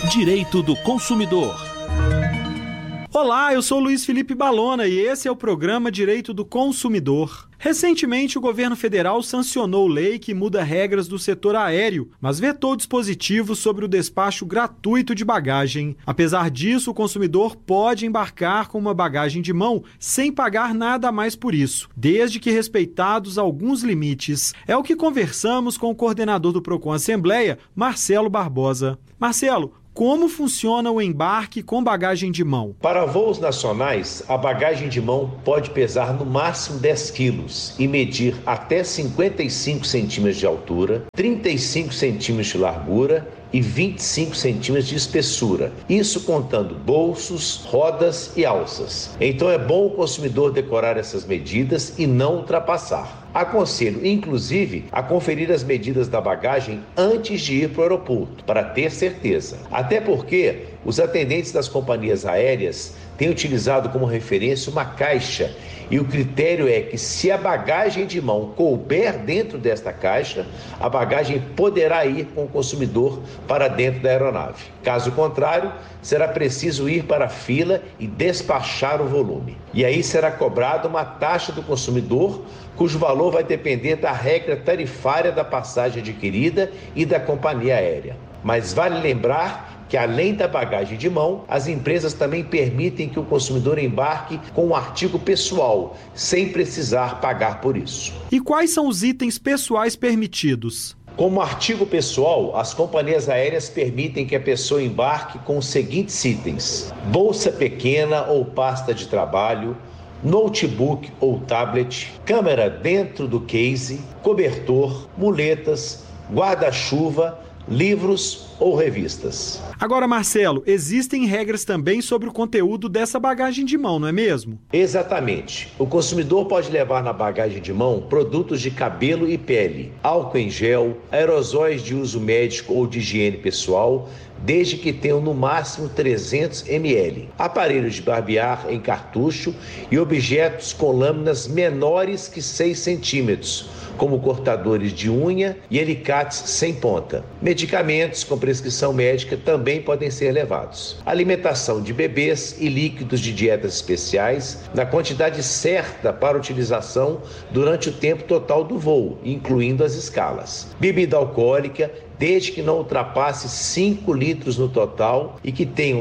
Direito do Consumidor. Olá, eu sou Luiz Felipe Balona e esse é o programa Direito do Consumidor. Recentemente, o governo federal sancionou lei que muda regras do setor aéreo, mas vetou dispositivos sobre o despacho gratuito de bagagem. Apesar disso, o consumidor pode embarcar com uma bagagem de mão sem pagar nada a mais por isso, desde que respeitados alguns limites. É o que conversamos com o coordenador do Procon Assembleia, Marcelo Barbosa. Marcelo, como funciona o embarque com bagagem de mão? Para voos nacionais, a bagagem de mão pode pesar no máximo 10 quilos e medir até 55 centímetros de altura, 35 centímetros de largura e 25 centímetros de espessura. Isso contando bolsos, rodas e alças. Então é bom o consumidor decorar essas medidas e não ultrapassar. Aconselho, inclusive, a conferir as medidas da bagagem antes de ir para o aeroporto, para ter certeza. Até porque os atendentes das companhias aéreas têm utilizado como referência uma caixa e o critério é que se a bagagem de mão couber dentro desta caixa, a bagagem poderá ir com o consumidor para dentro da aeronave. Caso contrário, será preciso ir para a fila e despachar o volume. E aí será cobrada uma taxa do consumidor, cujo valor vai depender da regra tarifária da passagem adquirida e da companhia aérea. Mas vale lembrar que, além da bagagem de mão, as empresas também permitem que o consumidor embarque com um artigo pessoal, sem precisar pagar por isso. E quais são os itens pessoais permitidos? Como artigo pessoal, as companhias aéreas permitem que a pessoa embarque com os seguintes itens: bolsa pequena ou pasta de trabalho, notebook ou tablet, câmera dentro do case, cobertor, muletas, guarda-chuva, livros ou revistas. Agora, Marcelo, existem regras também sobre o conteúdo dessa bagagem de mão, não é mesmo? Exatamente. O consumidor pode levar na bagagem de mão produtos de cabelo e pele, álcool em gel, aerosóis de uso médico ou de higiene pessoal, desde que tenham no máximo 300 ml, aparelhos de barbear em cartucho e objetos com lâminas menores que 6 centímetros, como cortadores de unha e alicates sem ponta. Medicamentos com prescrição médica também podem ser levados. Alimentação de bebês e líquidos de dietas especiais na quantidade certa para utilização durante o tempo total do voo, incluindo as escalas. Bebida alcoólica, desde que não ultrapasse 5 litros no total e que tenham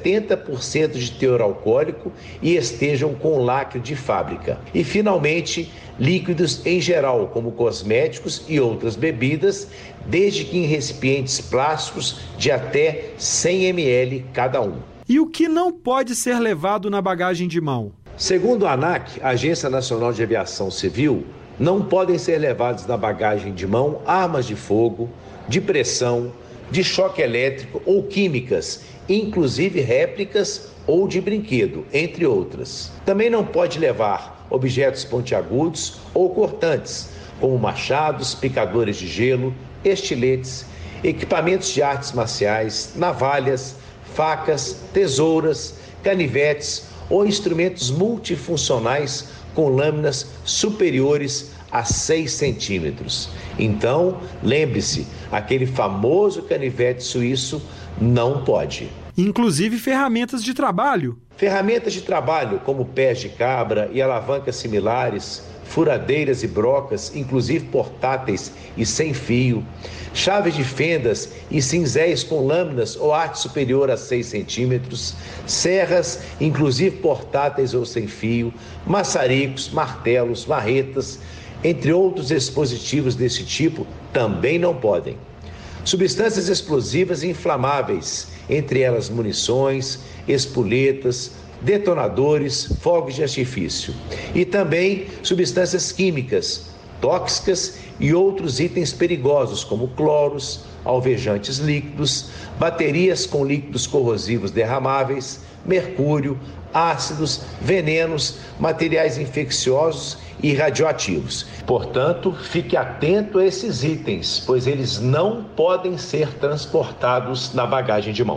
70% de teor alcoólico e estejam com lacre de fábrica. E, finalmente, líquidos em geral, como cosméticos e outras bebidas, desde que em recipientes plásticos de até 100 ml cada um. E o que não pode ser levado na bagagem de mão? Segundo a ANAC, Agência Nacional de Aviação Civil, não podem ser levados na bagagem de mão armas de fogo, de pressão, de choque elétrico ou químicas, inclusive réplicas ou de brinquedo, entre outras. Também não pode levar objetos pontiagudos ou cortantes, como machados, picadores de gelo, estiletes, equipamentos de artes marciais, navalhas, facas, tesouras, canivetes ou instrumentos multifuncionais com lâminas superiores a 6 centímetros. Então, lembre-se, aquele famoso canivete suíço não pode. Inclusive ferramentas de trabalho. Ferramentas de trabalho, como pés de cabra e alavancas similares, furadeiras e brocas, inclusive portáteis e sem fio, chaves de fendas e cinzéis com lâminas ou arte superior a 6 centímetros, serras, inclusive portáteis ou sem fio, maçaricos, martelos, marretas, entre outros dispositivos desse tipo, também não podem. Substâncias explosivas e inflamáveis, entre elas munições, espoletas, detonadores, fogos de artifício. E também substâncias químicas, tóxicas e outros itens perigosos, como cloros, alvejantes líquidos, baterias com líquidos corrosivos derramáveis, mercúrio, ácidos, venenos, materiais infecciosos e radioativos. Portanto, fique atento a esses itens, pois eles não podem ser transportados na bagagem de mão.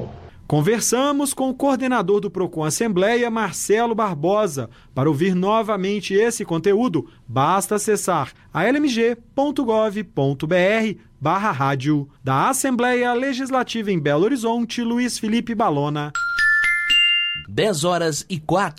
Conversamos com o coordenador do Procon Assembleia, Marcelo Barbosa. Para ouvir novamente esse conteúdo, basta acessar almg.gov.br/rádio. Da Assembleia Legislativa em Belo Horizonte, Luiz Felipe Balona. 10h04.